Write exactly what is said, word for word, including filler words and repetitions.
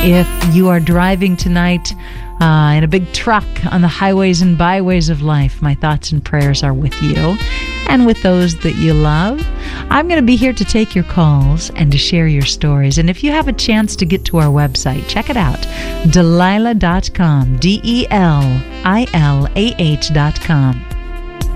If you are driving tonight uh, in a big truck on the highways and byways of life, my thoughts and prayers are with you and with those that you love. I'm going to be here to take your calls and to share your stories. And if you have a chance to get to our website, check it out, Delilah dot com, D E L I L A H dot com.